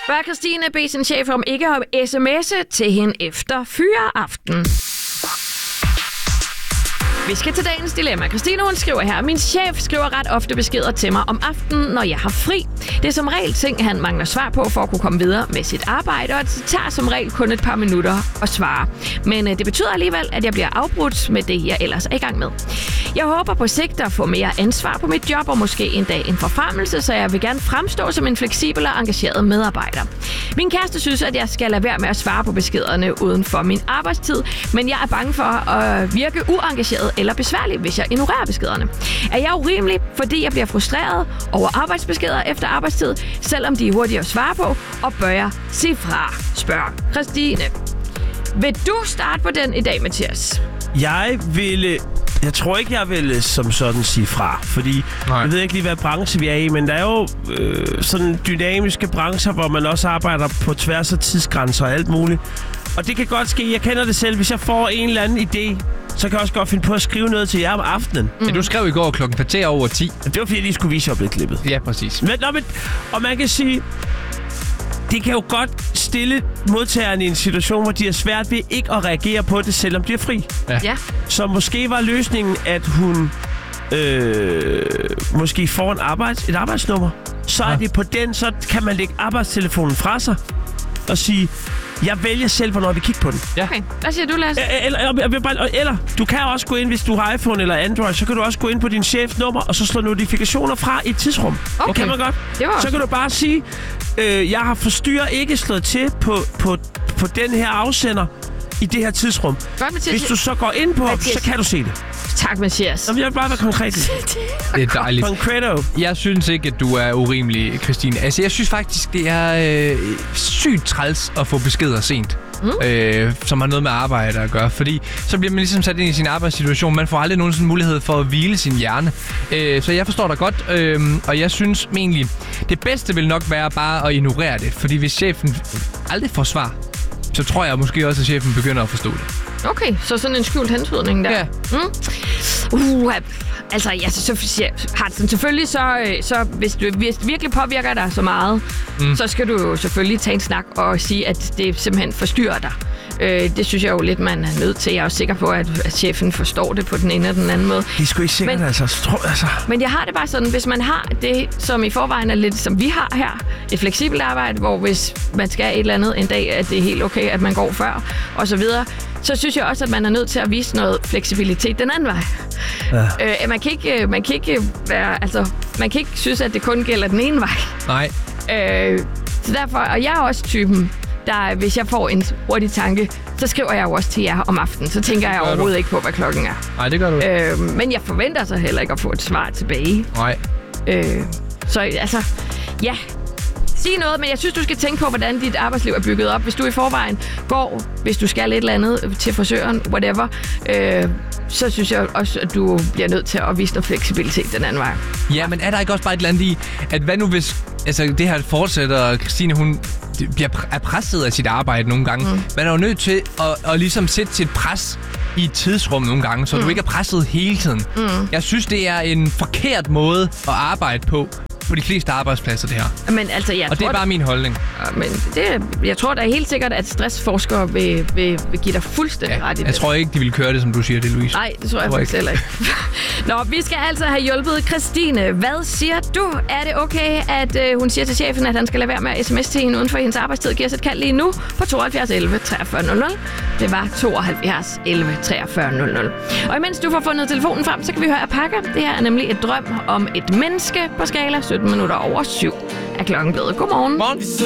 Bør Christine bede sin chef om ikke at sms'e til hende efter fyreaften? Vi skal til dagens dilemma. Christine, hun skriver her: min chef skriver ret ofte beskeder til mig om aftenen, når jeg har fri. Det er som regel ting, han mangler svar på for at kunne komme videre med sit arbejde, og det tager som regel kun et par minutter at svare. Men det betyder alligevel, at jeg bliver afbrudt med det, jeg ellers er i gang med. Jeg håber på sigt at få mere ansvar på mit job, og måske en dag en forfremmelse, så jeg vil gerne fremstå som en fleksibel og engageret medarbejder. Min kæreste synes, at jeg skal lade være med at svare på beskederne uden for min arbejdstid, men jeg er bange for at virke uengageret eller besværlig, hvis jeg ignorerer beskederne. Er jeg urimelig, fordi jeg bliver frustreret over arbejdsbeskeder efter arbejdstid, selvom de er hurtige at svare på, og bør jeg sige fra, spørger Christine. Vil du starte på den i dag, Mathias? Jeg tror ikke, jeg vil som sådan sige fra, fordi jeg ved ikke lige, hvad branche vi er i, men der er jo sådan dynamiske brancher, hvor man også arbejder på tværs af tidsgrænser og alt muligt. Og det kan godt ske, jeg kender det selv, hvis jeg får en eller anden idé, så kan jeg også godt finde på at skrive noget til jer om aftenen. Ja, du skrev i går klokken 10:15. Det var fordi, jeg lige skulle vise, at jeg blev klippet. Ja, præcis. Og man kan sige, det kan jo godt stille modtagerne i en situation, hvor de er svært ved ikke at reagere på det, selvom de er fri. Ja. Så måske var løsningen, at hun måske får et arbejdsnummer. Så er det på den, så kan man lægge arbejdstelefonen fra sig og sige, jeg vælger selv, hvornår vi kigger på den. Ja. Okay. Hvad siger du, Lasse? Eller du kan også gå ind, hvis du har iPhone eller Android, så kan du også gå ind på din chefs nummer, og så slå notifikationer fra i et tidsrum. Okay. Det kan man godt. Så kan du bare sige, jeg har forstyrret ikke slået til på den her afsender i det her tidsrum. Godt, Mathias. Hvis du så går ind på, så kan du se det. Tak, Mathias. Jeg vil bare være konkret. Det er dejligt. Concreto. Jeg synes ikke, at du er urimelig, Christine. Altså, jeg synes faktisk, det er sygt træls at få beskeder sent. Som har noget med arbejde at gøre. Fordi så bliver man ligesom sat ind i sin arbejdssituation. Man får aldrig nogen sådan mulighed for at hvile sin hjerne. Så jeg forstår dig godt. Og jeg synes egentlig, det bedste vil nok være bare at ignorere det. Fordi hvis chefen aldrig får svar, så tror jeg måske også, at chefen begynder at forstå det. Okay, så sådan en skjult hentydning der. Ja. Altså, ja, så har det selvfølgelig så hvis det virkelig påvirker dig så meget, så skal du jo selvfølgelig tage en snak og sige, at det simpelthen forstyrrer dig. Det synes jeg jo lidt, man er nødt til. Jeg er også sikker på, at chefen forstår det på den ene eller den anden måde. Det er sgu ikke sikkert, altså. Men jeg har det bare sådan, hvis man har det, som i forvejen er lidt, som vi har her, et fleksibelt arbejde, hvor hvis man skal et eller andet en dag, at det er helt okay, at man går før, og så videre, så synes jeg også, at man er nødt til at vise noget fleksibilitet den anden vej. Ja. Man kan ikke synes, at det kun gælder den ene vej. Nej. Så derfor, og jeg er også typen, der, hvis jeg får en hurtig tanke, så skriver jeg jo også til jer om aftenen. Så tænker jeg overhovedet ikke på, hvad klokken er. Nej, det gør du. Men jeg forventer så heller ikke at få et svar tilbage. Nej. Så altså, ja. Sig noget, men jeg synes, du skal tænke på, hvordan dit arbejdsliv er bygget op. Hvis du i forvejen går, hvis du skal et eller andet til frisøren, whatever, så synes jeg også, at du bliver nødt til at vise noget fleksibilitet den anden vej. Ja, men er der ikke også bare et eller andet i, at hvad nu hvis det her fortsætter, og Christine, hun er presset af sit arbejde nogle gange. Man er jo nødt til at ligesom sætte sit pres i et tidsrum nogle gange, så du ikke er presset hele tiden. Jeg synes, det er en forkert måde at arbejde på de fleste arbejdspladser, det her. Men altså, og det er bare min holdning. Men jeg tror da helt sikkert, at stressforskere vil give dig fuldstændig ret i det. Jeg tror ikke, de vil køre det, som du siger det, Louise. Nej, det tror jeg faktisk heller ikke. Nå, vi skal altså have hjulpet Christine. Hvad siger du? Er det okay, at hun siger til chefen, at han skal lade være med at sms til hende uden for hendes arbejdstid? Giv os et kald lige nu på 72 11 43 00. Det var 72 11 43 00. Og imens du får fundet telefonen frem, så kan vi høre Pakker. Det her er nemlig et drøm om et menneske på skala 17 minutter over 7 er klokken blevet. Godmorgen.